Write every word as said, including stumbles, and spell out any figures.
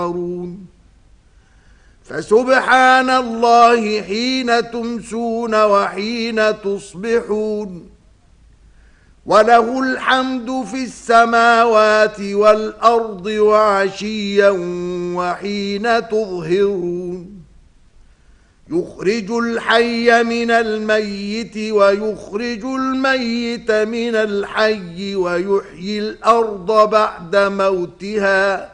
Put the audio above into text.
تسخرون فسبحان الله حين تمسون وحين تصبحون وله الحمد في السماوات والأرض وعشيا وحين تظهرون يخرج الحي من الميت ويخرج الميت من الحي ويحيي الأرض بعد موتها